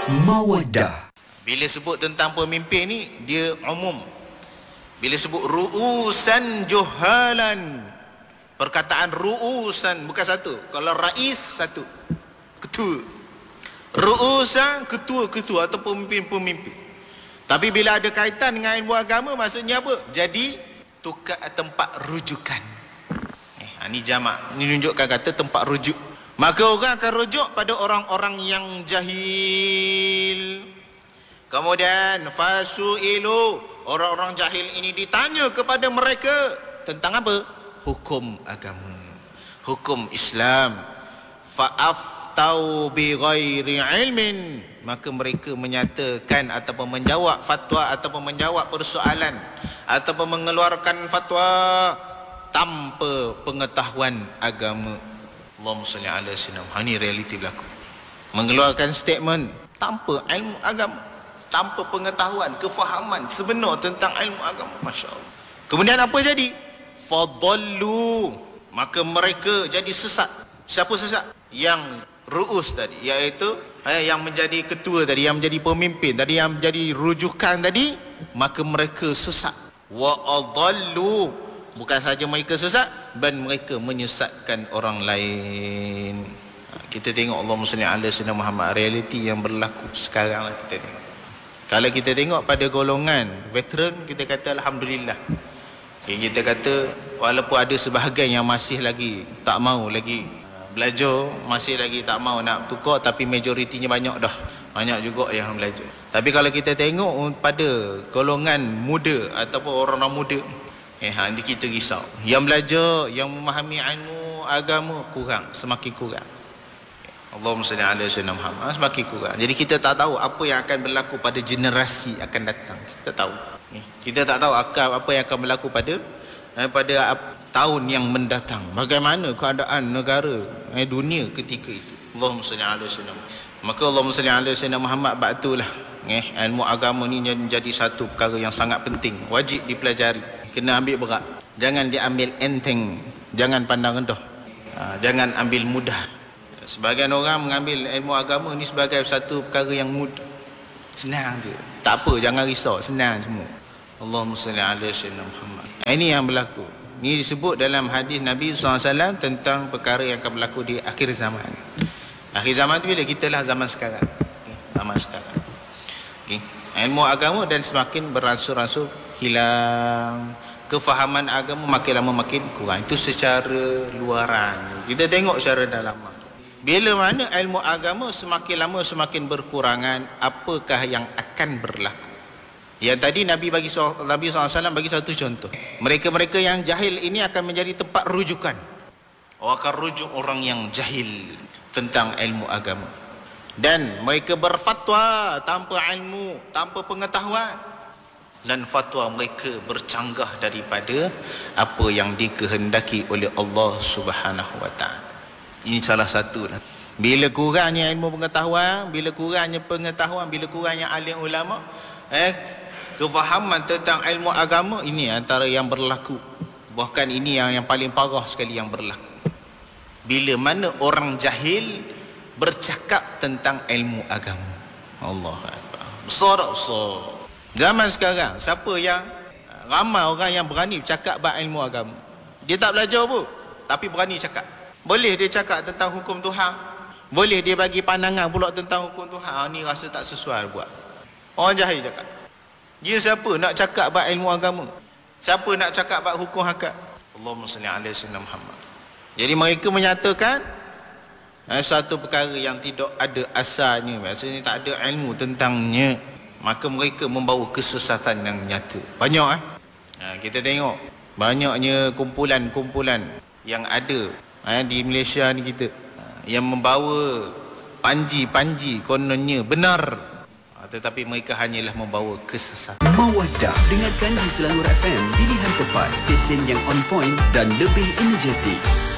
Mawaddah. Bila sebut tentang pemimpin ni, dia umum. Bila sebut ru'usan juhalan, perkataan ru'usan bukan satu. Kalau rais satu, ketua. Ru'usan ketua-ketua atau pemimpin-pemimpin. Tapi bila ada kaitan dengan ilmu agama, maksudnya apa? Jadi tukar tempat rujukan. Ini jamak. Ini tunjukkan kata tempat rujuk. Maka orang akan rujuk pada orang-orang yang jahil. Kemudian fasu'ilu, orang-orang jahil ini ditanya kepada mereka tentang apa? Hukum agama, hukum Islam. Fa'aftau bi ghairi ilmin, maka mereka menyatakan ataupun menjawab fatwa ataupun menjawab persoalan ataupun mengeluarkan fatwa tanpa pengetahuan agama. Allahumma salli ala sayyidina Muhammad. Ini realiti berlaku. Mengeluarkan statement tanpa ilmu agama, tanpa pengetahuan, kefahaman sebenar tentang ilmu agama. Masya Allah. Kemudian apa jadi? Fadallu, maka mereka jadi sesat. Siapa sesat? Yang ru'us tadi, iaitu yang menjadi ketua tadi, yang menjadi pemimpin tadi, yang menjadi rujukan tadi, maka mereka sesat. Wa adallu, bukan saja mereka sesat, dan mereka menyesatkan orang lain. Kita tengok Allahumma salli ala sayyidina Muhammad, realiti yang berlaku sekarang lah kita tengok. Kalau kita tengok pada golongan veteran, kita kata alhamdulillah. Kita kata walaupun ada sebahagian yang masih lagi tak mau lagi belajar, masih lagi tak mau nak tukar, tapi majoritinya banyak dah. Banyak juga yang belajar. Tapi kalau kita tengok pada golongan muda ataupun orang-orang muda, nanti kita risau. Yang belajar, yang memahami ilmu agama kurang, semakin kurang. Allahumma salli ala sayyidina Muhammad, semakin kurang. Jadi kita tak tahu apa yang akan berlaku pada generasi akan datang. Kita tahu. Kita tak tahu apa yang akan berlaku pada tahun yang mendatang. Bagaimana keadaan negara, dunia ketika itu. Allahumma salli ala sayyidina Muhammad. Maka Allahumma salli ala sayyidina Muhammad, ba'tulah. Ilmu agama ni menjadi satu perkara yang sangat penting, wajib dipelajari. Kena ambil berat, jangan diambil enteng, jangan pandang rendah, jangan ambil mudah. Sebagian orang mengambil ilmu agama ni sebagai satu perkara yang mudah, senang je. Tak apa, jangan risau, senang semua. Allahumma salli ala sayyidina Muhammad. Ini yang berlaku. Ini disebut dalam hadis Nabi SAW tentang perkara yang akan berlaku di akhir zaman. Akhir zaman tu bila kita lah zaman sekarang. Zaman sekarang. Ilmu agama dan semakin beransur-ansur hilang. Kefahaman agama makin lama makin kurang. Itu secara luaran. Kita tengok secara dalaman. Bila mana ilmu agama semakin lama semakin berkurangan, apakah yang akan berlaku? Yang tadi Nabi SAW bagi satu contoh. Mereka-mereka yang jahil ini akan menjadi tempat rujukan. Akan rujuk orang yang jahil tentang ilmu agama. Dan mereka berfatwa tanpa ilmu, tanpa pengetahuan. Dan fatwa mereka bercanggah daripada apa yang dikehendaki oleh Allah Subhanahu wa ta'ala. Ini salah satu lah. Bila kurangnya ilmu pengetahuan, bila kurangnya pengetahuan, bila kurangnya alim ulama, kefahaman tentang ilmu agama, ini antara yang berlaku. Bahkan ini yang paling parah sekali yang berlaku. Bila mana orang jahil bercakap tentang ilmu agama. Allah Akbar. Besar. Zaman sekarang, siapa yang ramai orang yang berani bercakap bab ilmu agama. Dia tak belajar pun, tapi berani cakap. Boleh dia cakap tentang hukum Tuhan, boleh dia bagi pandangan pula tentang hukum Tuhan. Ni rasa tak sesuai buat. Orang jahil cakap. Dia siapa nak cakap bab ilmu agama? Siapa nak cakap bab hukum akad? Allahumma salli ala sayyidina Muhammad. Jadi mereka menyatakan satu perkara yang tidak ada asalnya, maksudnya tak ada ilmu tentangnya, maka mereka membawa kesesatan yang nyata. Banyak kita tengok banyaknya kumpulan-kumpulan yang ada di Malaysia ni kita, yang membawa panji-panji kononnya benar, tetapi mereka hanyalah membawa kesesatan. Mawaddah, dengarkan di Selangor FM, pilihan tepat, stesen yang on point dan lebih energetik.